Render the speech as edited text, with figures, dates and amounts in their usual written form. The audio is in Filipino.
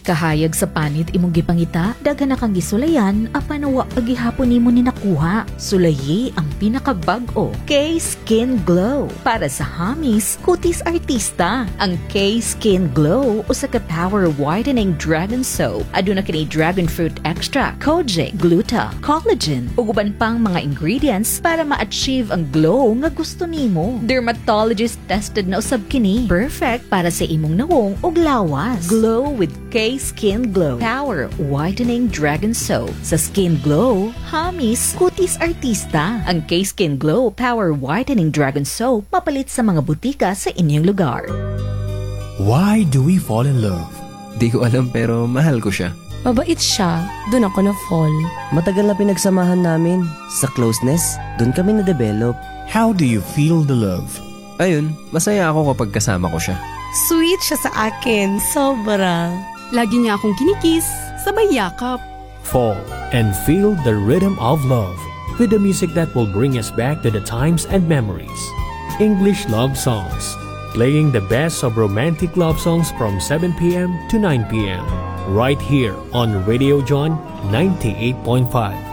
Kahayag sa panit imong gipangita, daghan na kang gisulayan apan wa pagihapon nimo ni nakuha. Sulayi ang pinakabag-o, K-Skin Glow. Para sa hamis, kutis artista. Ang K-Skin Glow usa ka power whitening dragon soap. Aduna kini dragon fruit extract, kojic, gluta, collagen ug uban pang mga ingredients para ma-achieve ang glow nga gusto nimo. Dermatologist tested na usab kini. Perfect para sa imong nawong ug lawas. Glow with K-Skin Glow Power Whitening Dragon Soap. Sa Skin Glow, hamis, kutis artista. Ang K-Skin Glow Power Whitening Dragon Soap mapalit sa mga butika sa inyong lugar. Why do we fall in love? Di ko alam pero mahal ko siya. Mabait siya, dun ako na-fall. Matagal na pinagsamahan namin. Sa closeness, dun kami na-develop. How do you feel the love? Ayun, masaya ako kapag kasama ko siya. Sweet siya sa akin, sobra. Lagi niya akong kinikis, sabay yakap. Fall and feel the rhythm of love with the music that will bring us back to the times and memories. English Love Songs, playing the best of romantic love songs from 7 p.m. to 9 p.m. right here on Radio John 98.5.